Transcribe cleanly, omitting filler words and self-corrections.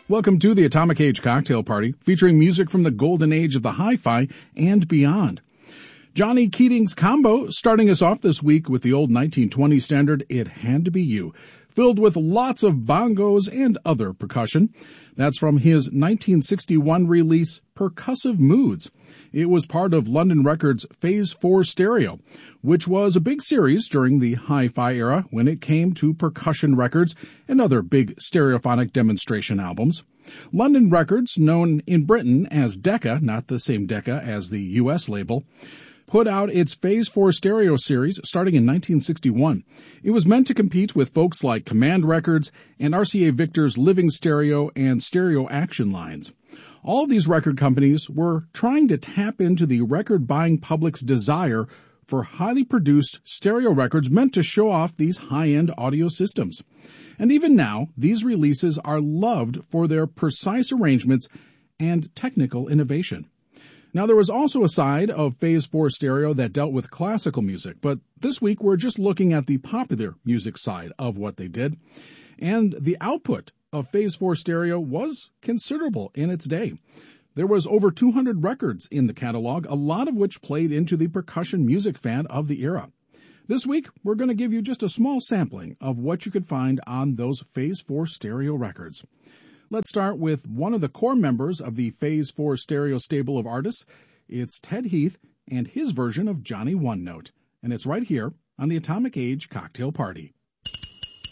Welcome to the Atomic Age Cocktail Party, featuring music from the golden age of the hi-fi and beyond. Johnny Keating's Combo starting us off this week with the old 1920 standard, It Had to Be You, filled with lots of bongos and other percussion. That's from his 1961 release, Percussive Moods. It was part of London Records' Phase 4 Stereo, which was a big series during the hi-fi era when it came to percussion records and other big stereophonic demonstration albums. London Records, known in Britain as Decca, not the same Decca as the U.S. label, put out its Phase 4 Stereo series starting in 1961. It was meant to compete with folks like Command Records and RCA Victor's Living Stereo and Stereo Action lines. All of these record companies were trying to tap into the record-buying public's desire for highly produced stereo records meant to show off these high-end audio systems. And even now, these releases are loved for their precise arrangements and technical innovation. Now, there was also a side of Phase 4 Stereo that dealt with classical music, but this week we're just looking at the popular music side of what they did. And the output of Phase 4 Stereo was considerable in its day. There was over 200 records in the catalog, a lot of which played into the percussion music fan of the era. This week, we're going to give you just a small sampling of what you could find on those Phase 4 Stereo records. Let's start with one of the core members of the Phase 4 Stereo stable of artists. It's Ted Heath and his version of Johnny One Note. And it's right here on the Atomic Age Cocktail Party.